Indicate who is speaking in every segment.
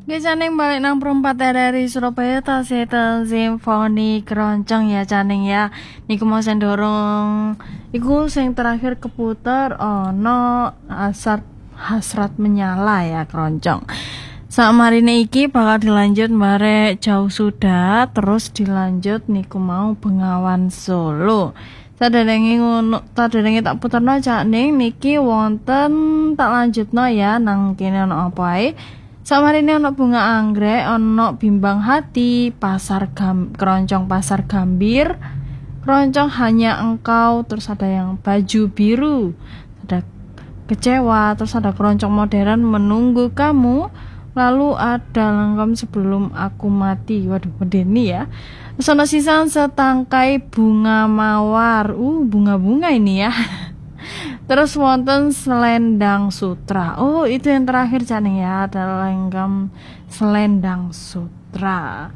Speaker 1: Caning balik nang perempat RRI Surabaya tasih simfoni keroncong ya Caning ya. Niku mau sendorong iku sing terakhir keputar ono hasrat menyala ya keroncong. Sakmarine iki bakal dilanjut barek jauh sudah terus dilanjut niku mau Bengawan Solo. Saderenge tak puterno Caning niki wonten tak lanjutno ya nang kene ono apa ae. Samarine ono bunga anggrek, ono bimbang hati, keroncong pasar gambir, keroncong hanya engkau, terus ada yang baju biru, ada kecewa, terus ada keroncong modern menunggu kamu, lalu ada langgam sebelum aku mati. Waduh, medeni ya. Terus ono sisan setangkai bunga mawar. Bunga-bunga ini ya. Terus wonten selendang sutra. Oh, itu yang terakhir Caning ya, ada langgam selendang sutra.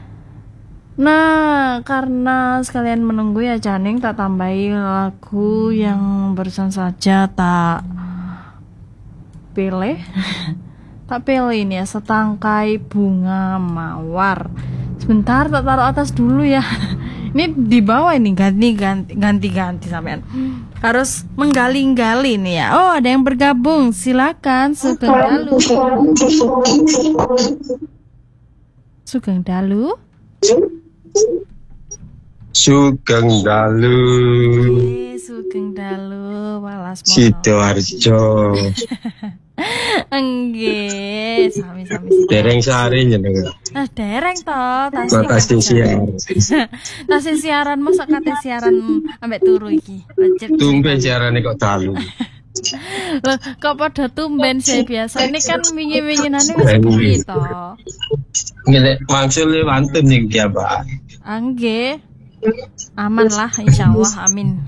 Speaker 1: Nah, karena sekalian menunggu ya Caning, tak tambahi lagu yang barusan saja tak pilih. Tak pilih ini ya, setangkai bunga mawar. Sebentar, tak taruh atas dulu ya. Ini di bawah ini ganti sampean. Harus menggali-gali nih ya. Oh, ada yang bergabung. Silakan Sugeng Dalu. Sugeng Dalu.
Speaker 2: Sugeng Dalu.
Speaker 1: Sugeng Dalu Walas Mono.
Speaker 2: Sidoarjo.
Speaker 1: Enggak, sami.
Speaker 2: Dereng sehari jenenge.
Speaker 1: Dereng toh,
Speaker 2: tasih siaran.
Speaker 1: Tasih siaran masa kate siaran ambek turu iki.
Speaker 2: Tumben siarane kok dalu.
Speaker 1: Loh, kok pada tumben sih biasa. Ini kan wingi-winginane wis bengi toh.
Speaker 2: Ngelek mangsule wantun iki ya, Mbak.
Speaker 1: Nggih. Aman lah insyaallah, amin.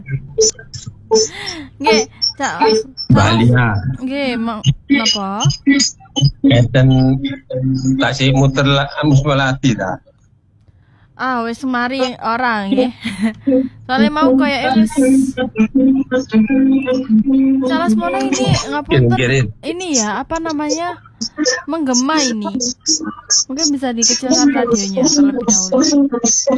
Speaker 1: Nggih, Cak.
Speaker 2: Balia.
Speaker 1: Nggih, napa?
Speaker 2: Enten tasih muter musmalati ta.
Speaker 1: Wis mari orang nggih. Soalnya mau kayak wis Salah semono ini ngapunten. Ini ya, apa namanya? Menggema ini. Mungkin bisa dikecilkan radionya terlebih dahulu.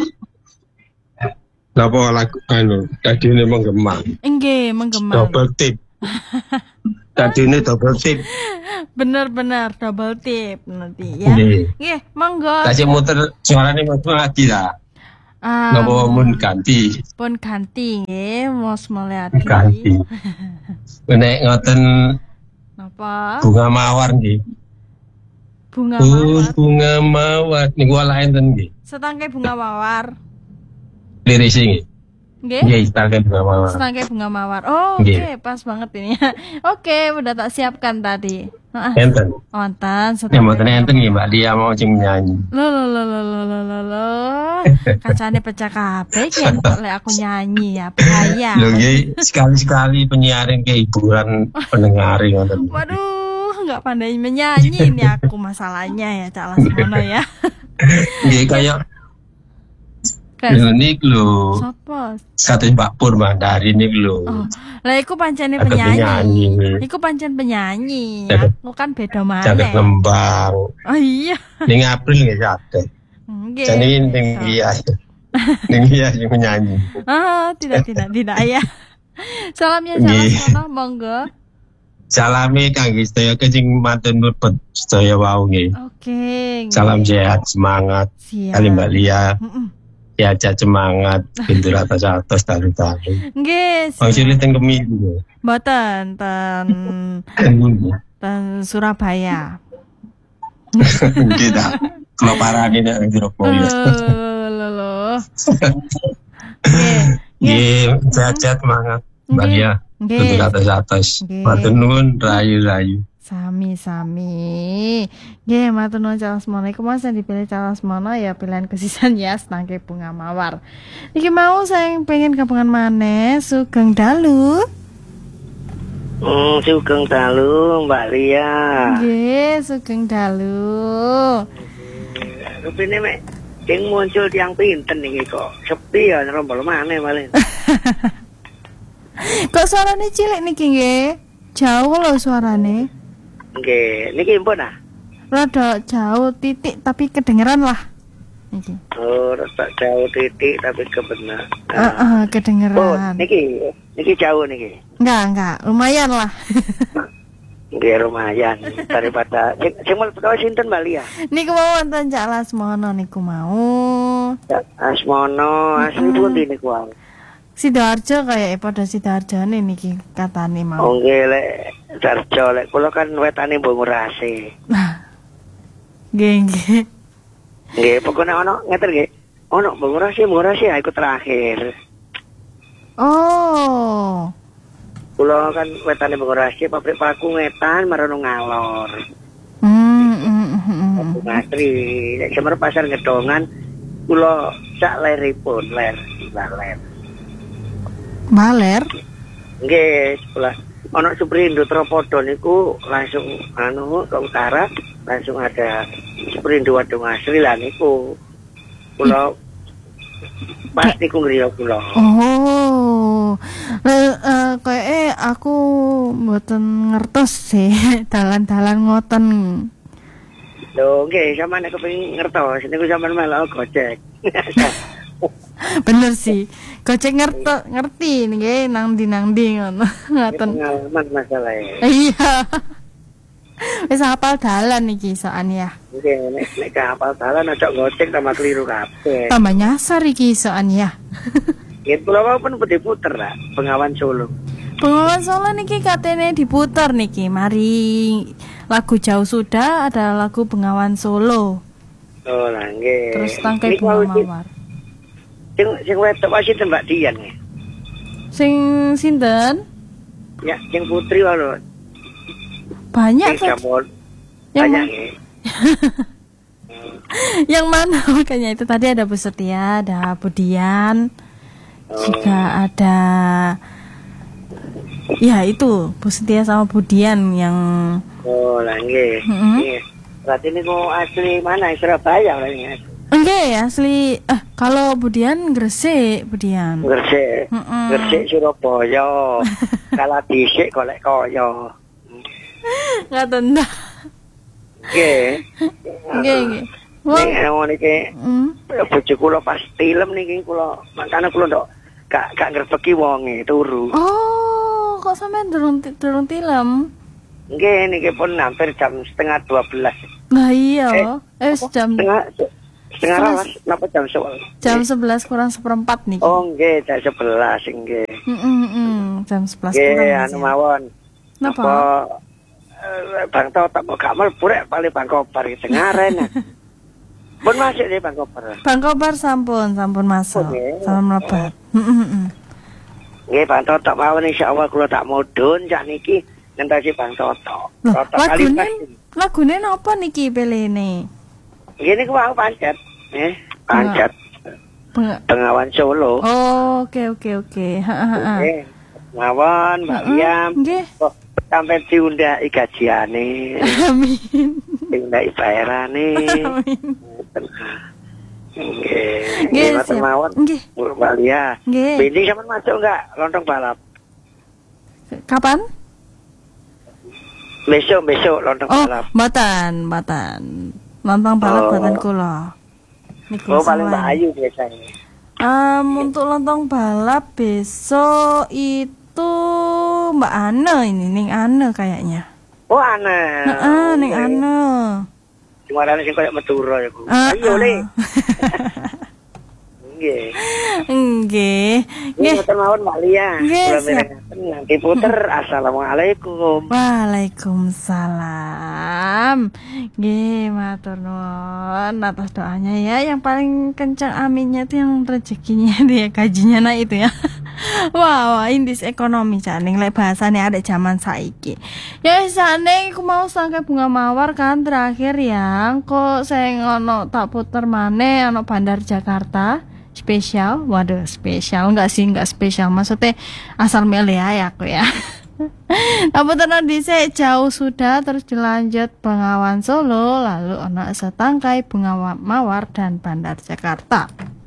Speaker 2: Napa lagu tadi ini menggema?
Speaker 1: Nggih, menggema.
Speaker 2: Double tip. Tadi ini double tip.
Speaker 1: Bener-bener double tip nanti ya. Nggih, monggo.
Speaker 2: Kasih muter suarane muter lagi lah. Napa mun ganti?
Speaker 1: Pun ganti nggih, mos mulai adi.
Speaker 2: Ganti. Nek ngoten
Speaker 1: napa?
Speaker 2: Bunga mawar nggih. Bunga mawar niku ala enten nggih.
Speaker 1: Setangkai bunga mawar.
Speaker 2: Lirisi nggih.
Speaker 1: Nggih,
Speaker 2: setangkai bunga mawar.
Speaker 1: Setangkai bunga mawar. Oh, oke, pas banget ini. Oke, udah tak siapkan tadi.
Speaker 2: Enten.
Speaker 1: Wonten
Speaker 2: setangkai. Mboten enten nggih, Mbak Dia mau sing nyanyi.
Speaker 1: Loh. Kacane pecah kabeh iki lek aku nyanyi ya, bahaya.
Speaker 2: Lho nggih, sekali-sekali penyiaran ke hiburan pendengar ngoten.
Speaker 1: Waduh, enggak pandai menyanyi ini aku masalahnya ya, Cak Lasmono ya.
Speaker 2: Nggih, kayak niku lho.
Speaker 1: Sapa?
Speaker 2: Kate Mbak Pur Mandari niku lho.
Speaker 1: Oh, lah iku pancene penyanyi. Iku pancen penyanyi. Aku kan beda maneh.
Speaker 2: Caket Lembang.
Speaker 1: Oh iya.
Speaker 2: Ning April nggih caket.
Speaker 1: Nggih.
Speaker 2: Jane ning iya. Ning iya sing penyanyi.
Speaker 1: Tidak ya. Salamnya Lasmono monggo.
Speaker 2: Salame kangge sedaya sing mantun mlebet sedaya wau nggih.
Speaker 1: Oke.
Speaker 2: Salam sehat, semangat. Kali Mbak Lia. Ya aja semangat pintu atas talu-talu.
Speaker 1: Nggih.
Speaker 2: Wong cilik teng Kemi niku.
Speaker 1: Mboten ten Surabaya.
Speaker 2: Kita keloparane nek Surabaya.
Speaker 1: Lho.
Speaker 2: Nggih, sehat semangat. Mbak Lia. Pintu atas. Matur nuwun rayu-rayu.
Speaker 1: Sami. Nggih, matur nuwun Cak Lasmono. Iku Mas yang dipilih Cak Lasmono ya pilihan kesisan ya setangkai bunga mawar. Iki mau saya pengen gabungan maneh Sugeng Dalu.
Speaker 3: Sugeng Dalu Mbak Lia.
Speaker 1: Nggih, Sugeng Dalu.
Speaker 3: Rupine mek sing muncul tiyang pinten iki kok sepi ya nrombol maneh malah.
Speaker 1: Kok suarane cilik niki nggih? Jauh lho suarane.
Speaker 3: Nggih, niki impun ah.
Speaker 1: rada jauh titik tapi kedengeran lah. Niki.
Speaker 3: Oh, rada jauh titik tapi kebenar.
Speaker 1: Kedengeran.
Speaker 3: Niki jauh niki.
Speaker 1: Enggak, lumayan lah.
Speaker 3: Nggih lumayan daripada sing pertama sinten Mbak Lia?
Speaker 1: Niku mau wonten Cak Lasmono niku mau.
Speaker 3: Asmono, asli pundi niku wae.
Speaker 1: Sidoarjo kayak pada Sidoarjone niki katane mau.
Speaker 3: Oh nggih lek Darjo lek kula kan wetane Bangurase.
Speaker 1: Nggih.
Speaker 3: Nggih, pokoknya ono ngeten nggih. Ono Bangurase iku terakhir.
Speaker 1: Oh.
Speaker 3: Kula kan wetane Bangurase, pabrik paku ngetan marono ngalor. Ngatri, nek semer pasar Gedongan kula sak leripun, ler.
Speaker 1: Baler.
Speaker 3: Nggih, sebelah ono Superindo Tropodo niku langsung ke utara, langsung ada Superindo Wadung Asri lah niku. Kula pas niku ngriya kula.
Speaker 1: Oh. Kayak aku mboten ngertos sih dalan-dalan ngoten.
Speaker 3: Lho nggih, sampeyan nek kepengin ngertos niku sampeyan melok Gojek.
Speaker 1: Bener sih. Gojek ngerti nggih nang ndi ngono. Ngoten.
Speaker 3: Pengalaman masalah.
Speaker 1: Iya. Wis hafal dalan iki sokan ya.
Speaker 3: Nggih, nek hafal dalan aja Gojek tambah keliru kabeh.
Speaker 1: Tambah nyasar iki sokan ya.
Speaker 3: Nggih, kula wau pun diputer lah, Bengawan Solo.
Speaker 1: Bengawan Solo niki katene diputer niki. Mari lagu Jauh Sudah ada lagu Bengawan Solo.
Speaker 3: Oh lah nggih.
Speaker 1: Terus Tangkai Bunga Mawar.
Speaker 3: Sing wedok wae sinten Mbak Dian nggih.
Speaker 1: Sing sinten?
Speaker 3: Ya, sing putri wae.
Speaker 1: Banyak
Speaker 3: Sing
Speaker 1: tuh.
Speaker 3: banyak nggih.
Speaker 1: Yang mana makanya itu tadi ada Bu Setia, ada Budian. Juga ada ya itu Bu Setia sama Budian yang
Speaker 3: Oh lah nggih. Nggih. Berarti niku asli mana Surabaya lah ini.
Speaker 1: enggak asli kalau Budian Gresik Budian.
Speaker 3: Gresik. Gresik Surabaya. Kala dhisik golek kaya.
Speaker 1: Ngaten ta.
Speaker 3: Nggih.
Speaker 1: Nggih.
Speaker 3: Nek ngono iki bojo kula pas film niki kula makane kula ndok gak ngrebeki wonge turu.
Speaker 1: Oh, kok sampean durung film?
Speaker 3: Nggih niki pun hampir jam 11:30.
Speaker 1: Nah iya, jam
Speaker 3: setengah rawas, napa jam 11?
Speaker 1: Jam 11 kurang seperempat nih.
Speaker 3: Oh nggih, jam 11 nggih.
Speaker 1: Jam 11 kurang.
Speaker 3: Nggih, anu mawon.
Speaker 1: Napa?
Speaker 3: Bang Toto gak mlebu rek paling Bang Kobar iki ngaren. Pun masuk deh Bang Kobar.
Speaker 1: Bang Kobar sampun masuk. Sampun mlebat.
Speaker 3: Nggih, Bang Toto mawon insyaallah kula tak mudhun cak niki ngentasi Bang Toto. Toto
Speaker 1: Lagune napa niki pelene?
Speaker 3: Nggih niku mau pancet. Pancet. Bengawan Solo.
Speaker 1: Oh, oke. Heeh.
Speaker 3: Mawon Mbak Liam.
Speaker 1: Nggih.
Speaker 3: Sampai diundaki gajiane.
Speaker 1: Amin.
Speaker 3: Diundaki bayarane.
Speaker 1: Amin.
Speaker 3: Nggih, mawon.
Speaker 1: Nggih.
Speaker 3: Mbak Lia.
Speaker 1: Nggih.
Speaker 3: Bindi sampean masuk enggak lontong balap?
Speaker 1: Kapan?
Speaker 3: Besok lontong balap.
Speaker 1: Mboten. Lontong balap mboten kula. Niku
Speaker 3: paling Mbak Ayu biasanya.
Speaker 1: Untuk lontong balap besok itu Mbak Ana ini, Ning Ana kayaknya.
Speaker 3: Oh, Ana.
Speaker 1: Heeh, Ning Ana.
Speaker 3: Cumarane sing koyo Madura ya, Bu. Ayo le. Nggih. Nggih, mawon Mbak Lia. Nanti puter. Assalamualaikum.
Speaker 1: Waalaikumsalam. Nggih, matur nuwun atas doanya ya. Yang paling kencang aminnya itu yang rezekinya dia gajinya naik itu ya. Wah, indis ekonomi caning lek bahasane ada zaman saiki. Ya isane aku mau Tangkai Bunga Mawar kan terakhir yang kok saya ngono tak puter maneh ana Bandar Jakarta. Spesial, waduh spesial enggak spesial maksudnya asal milih ya aku ya. Tapi tenang dhisik Jauh Sudah terus dilanjut Bengawan Solo lalu ana Setangkai Bunga Mawar dan Bandar Jakarta.